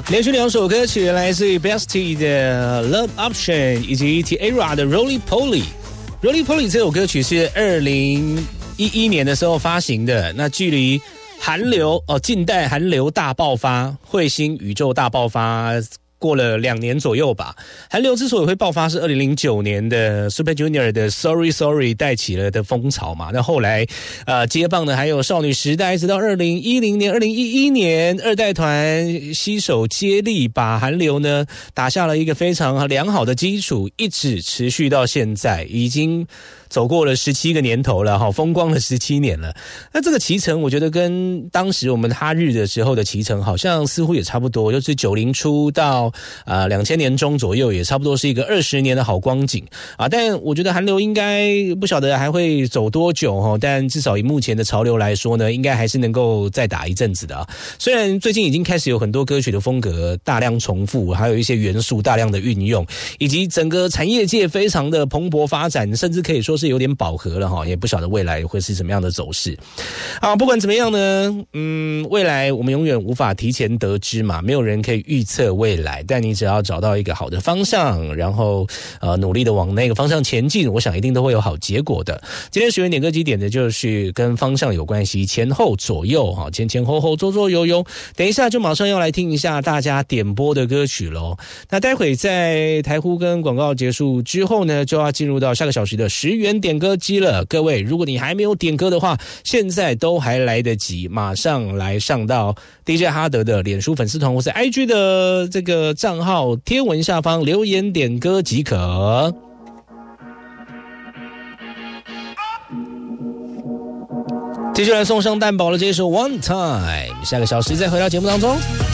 连续2首歌曲来自于 Bestie 的 Love Option 以及 Tierra 的 Roly Poly。Roly Poly 这首歌曲是2011年的时候发行的，那距离韩流近代韩流大爆发、彗星宇宙大爆发过了2年左右吧。韩流之所以会爆发，是2009年的 Super Junior 的 Sorry Sorry 带起了的风潮嘛。那后来接棒的还有少女时代，直到2010年、2011年二代团携手接力，把韩流呢打下了一个非常良好的基础，一直持续到现在，已经走过了17个年头了，风光了17年了。那这个期程我觉得跟当时我们哈日的时候的期程好像似乎也差不多，就是90初到2000年中左右，也差不多是一个20年的好光景啊。但我觉得韩流应该不晓得还会走多久，但至少以目前的潮流来说呢，应该还是能够再打一阵子的啊。虽然最近已经开始有很多歌曲的风格大量重复，还有一些元素大量的运用，以及整个产业界非常的蓬勃发展，甚至可以说是有点饱和了，也不晓得未来会是什么样的走势啊。不管怎么样呢，未来我们永远无法提前得知嘛，没有人可以预测未来，但你只要找到一个好的方向，然后努力的往那个方向前进，我想一定都会有好结果的。今天学员点歌集点的就是跟方向有关系，前后左右前前后后左左右右。等一下就马上要来听一下大家点播的歌曲咯。那待会在台呼跟广告结束之后呢，就要进入到下个小时的10元点歌机了。各位，如果你还没有点歌的话，现在都还来得及，马上来上到 DJ 哈德的脸书粉丝团或是 IG 的这个账号贴文下方留言点歌即可。接下来送上蛋堡的这首 One Time， 下个小时再回到节目当中。